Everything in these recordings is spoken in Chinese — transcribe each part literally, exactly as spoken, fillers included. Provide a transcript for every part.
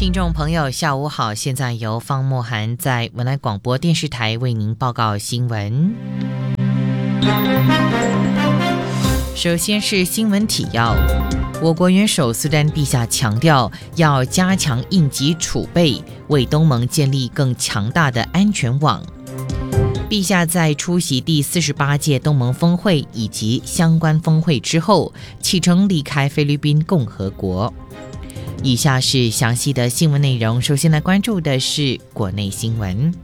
听众朋友下午好，现在由方慕涵在文莱广播电视台为您报告新闻。首先是新闻提要，我国元首苏丹陛下强调要加强应急储备，为东盟建立更强大的安全网。陛下在出席第四十八届东盟峰会以及相关峰会之后，启程离开菲律宾共和国。以下是详细的新闻内容，首先来关注的是国内新闻。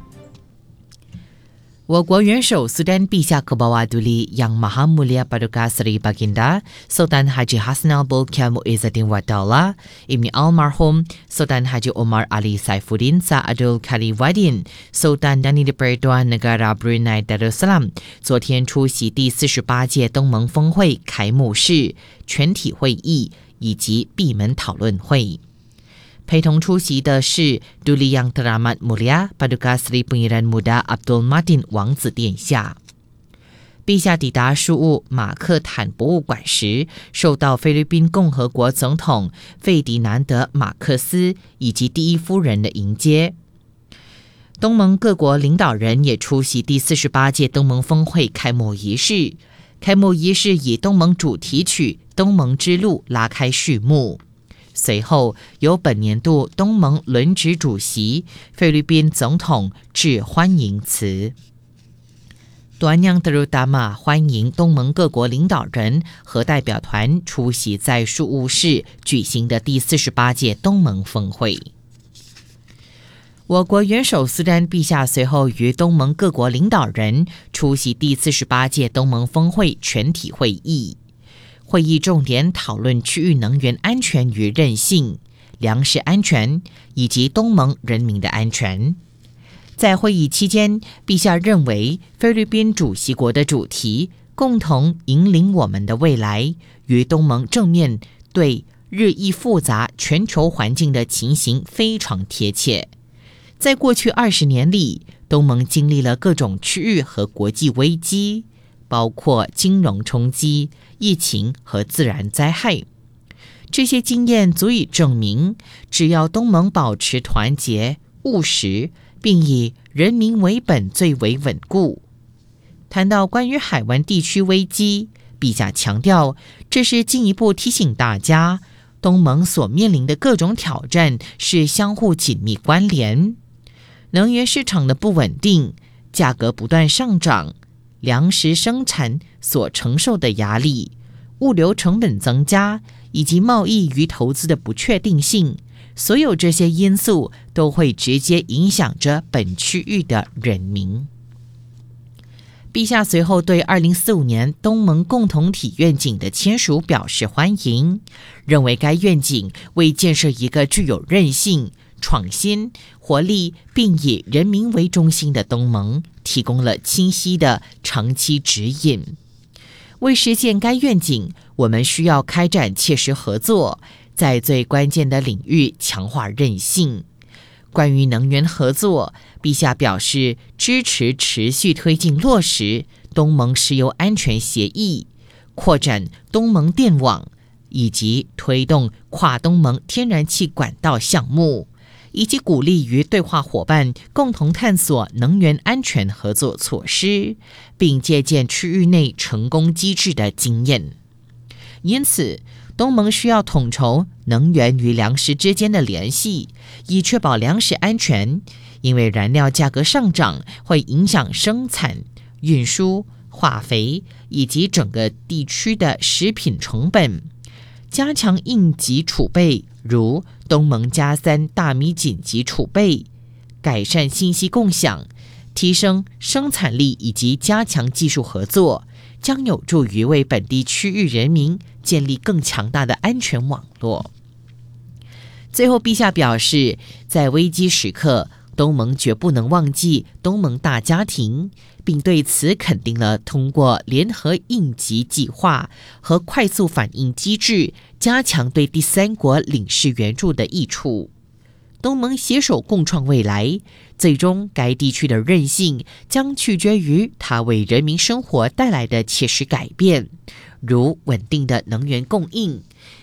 我国元首苏丹陛下Kebawaduli Yang Maha Mulia Paduka Seri Baginda Sultan Haji Hassanal Bolkiah Muizzuddin Wadaulah Ibni Almarhum Sultan Haji Omar Ali Saifuddin Saadul Khalilwaddin Sultan Dani Persatuan Negara Brunei Darussalam 昨天出席第四十八届东盟峰会开幕式、全体会议以及闭门讨论会。陪同出席的是 Duli Yang Teramat Mulia Paduka Seri Pangeran Muda Abdul Matin 王子殿下。陛下抵达书务马克坦博物馆时，受到菲律宾共和国总统费迪南德·马克斯以及第一夫人的迎接。东盟各国领导人也出席第四十八届东盟峰会开幕仪式。开幕仪式以东盟主题曲《东盟之路》拉开序幕。随后由本年度东盟轮值主席菲律宾总统致欢迎词。Tuan Yang Terutama 欢迎东盟各国领导人和代表团出席在书务室举行的第四十八届东盟峰会。我国元首苏丹陛下随后与东盟各国领导人出席第四十八届东盟峰会全体会议。会议重点讨论区域能源安全与韧性、粮食安全以及东盟人民的安全。在会议期间，陛下认为菲律宾主席国的主题“共同引领我们的未来”与东盟正面对日益复杂全球环境的情形非常贴切。在过去二十年里，东盟经历了各种区域和国际危机，包括金融冲击、疫情和自然灾害。这些经验足以证明，只要东盟保持团结、务实，并以人民为本最为稳固。谈到关于海湾地区危机，陛下强调，这是进一步提醒大家，东盟所面临的各种挑战是相互紧密关联。能源市场的不稳定、价格不断上涨、粮食生产所承受的压力、物流成本增加以及贸易与投资的不确定性，所有这些因素都会直接影响着本区域的人民。陛下随后对二零四五年东盟共同体愿景的签署表示欢迎，认为该愿景为建设一个具有韧性、创新、活力并以人民为中心的东盟提供了清晰的长期指引。为实现该愿景，我们需要开展切实合作，在最关键的领域强化韧性。关于能源合作，陛下表示支持持续推进落实东盟石油安全协议，扩展东盟电网，以及推动跨东盟天然气管道项目，以及鼓励与对话伙伴共同探索能源安全合作措施，并借鉴区域内成功机制的经验。因此，东盟需要统筹能源与粮食之间的联系，以确保粮食安全，因为燃料价格上涨会影响生产、运输、化肥以及整个地区的食品成本。加强应急储备，如东盟加三大米紧急储备，改善信息共享，提升生产力以及加强技术合作，将有助于为本地区域人民建立更强大的安全网络。最后，陛下表示，在危机时刻，东盟绝不能忘记东盟大家庭，并对此肯定了通过联合应急计划和快速反应机制，加强对第三国领事援助的益处。东盟携手共创未来，最终该地区的韧性将取决于它为人民生活带来的切实改变，如稳定的能源供应、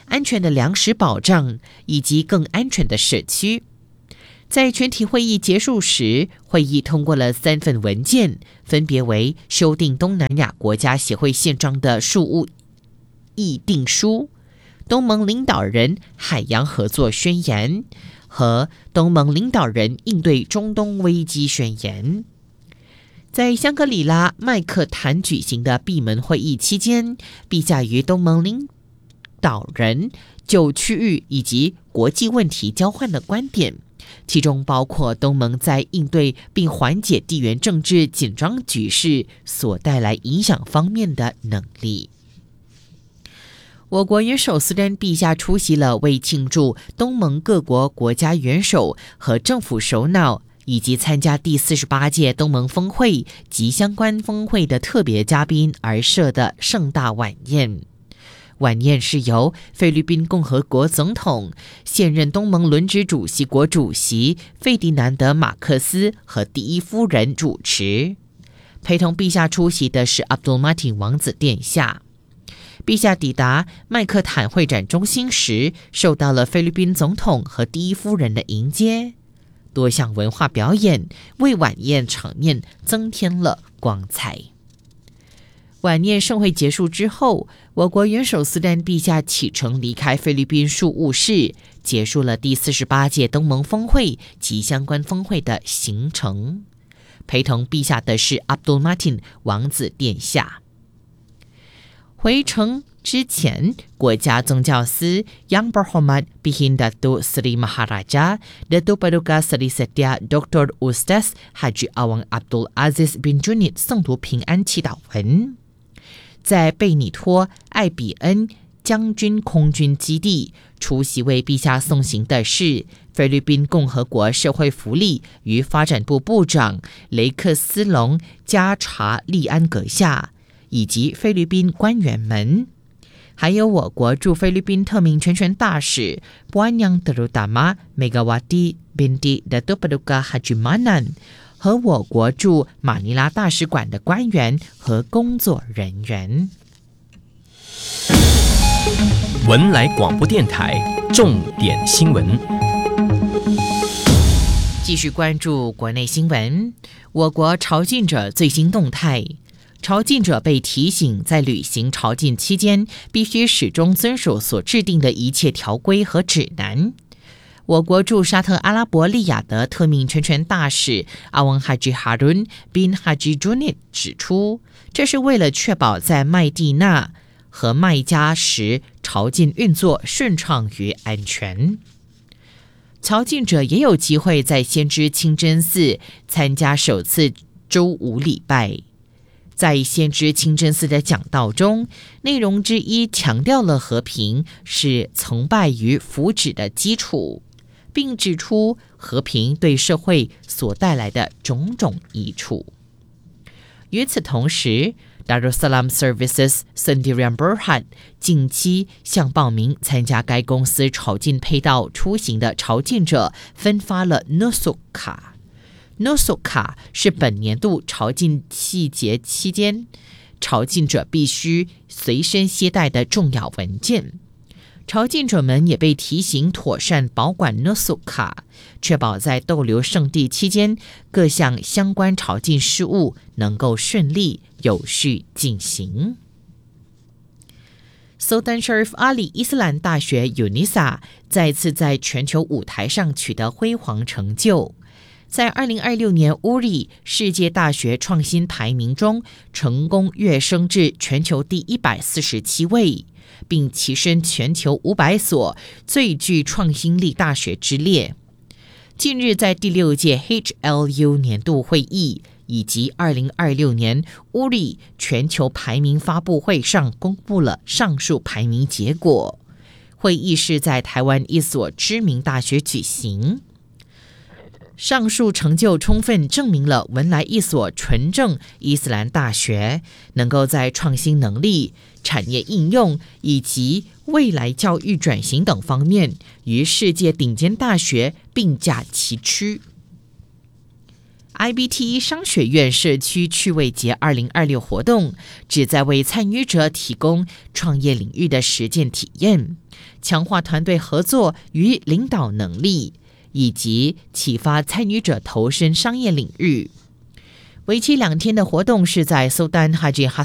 安全的粮食保障以及更安全的社区。在全体会议结束时，会议通过了三份文件，分别为修订东南亚国家协会宪章的庶务议定书、东盟领导人海洋合作宣言和东盟领导人应对中东危机宣言。在香格里拉麦克坦举行的闭门会议期间，陛下与东盟领导人就区域以及国际问题交换了观点，其中包括东盟在应对并缓解地缘政治紧张局势所带来影响方面的能力。我国元首苏丹陛下出席了为庆祝东盟各国国家元首和政府首脑以及参加第四十八届东盟峰会及相关峰会的特别嘉宾而设的盛大晚宴。晚宴是由菲律宾共和国总统、现任东盟轮值主席国主席费迪南德·马克思和第一夫人主持。陪同陛下出席的是阿卜杜马廷王子殿下。陛下抵达麦克坦会展中心时，受到了菲律宾总统和第一夫人的迎接。多项文化表演为晚宴场面增添了光彩。晚宴盛会结束之后，我国元首苏丹陛下启程离开菲律宾庶务室，结束了第四十八届东盟峰会及相关峰会的行程。陪同陛下的是阿卜杜马廷王子殿下。回程之前，国家宗教司 Yang Berhormat Bhihin Datuk Seri Maharaja Datuk Paduka Seri Setia Doktor Ustaz Haji Awang Abdul Aziz bin Junid 诵读平安祈祷文。在贝尼托艾比恩将军空军基地，出席为陛下送行的是菲律宾共和国社会福利与发展部部长雷克斯隆加查利安阁下以及菲律宾官员们，还有我国驻菲律宾特命全权大使 Puan Yang Terutama Megawati Binti Datuk Paduka Haji Manan 和我国驻马尼拉大使馆的官员和工作人员。 文莱广播电台重点新闻， 继续关注国内新闻。我国朝觐者最新动态。朝觐者被提醒，在履行朝觐期间，必须始终遵守所制定的一切条规和指南。我国驻沙特阿拉伯利雅得特命全权大使阿旺哈吉哈伦 bin Haji Junid 指出，这是为了确保在麦地那和麦加时朝觐运作顺畅与安全。朝觐者也有机会在先知清真寺参加首次周五礼拜。在先知清真寺的讲道中，内容之一强调了和平是崇拜与福祉的基础，并指出和平对社会所带来的种种益处。与此同时， Darussalam Services Sendirian Berhad 近期向报名参加该公司朝觐配套出行的朝觐者分发了 Nusuk 卡。Nusuk 卡是本年度朝觐季节期间朝觐者必须随身携带的重要文件。朝觐者们也被提醒妥善保管 Nusuk 卡，确保在逗留圣地期间各项相关朝觐事务能够顺利有序进行。Sultan Sharif Ali 伊斯兰大学 UNISA 再次在全球舞台上取得辉煌成就。在二零二六年 U R I 世界大学创新排名中，成功跃升至全球第一百四十七位，并跻身全球五百所最具创新力大学之列。近日，在第六届 H L U 年度会议以及二零二六年 U R I 全球排名发布会上公布了上述排名结果。会议是在台湾一所知名大学举行。上述成就充分证明了文莱一所纯正伊斯兰大学能够在创新能力、产业应用以及未来教育转型等方面与世界顶尖大学并驾齐驱。I B T E 商学院社区趣味节二零二六活动旨在为参与者提供创业领域的实践体验， 强化团队合作与领导能力，以及启发参与者投身商业领域。为期两天的活动是在苏丹哈吉哈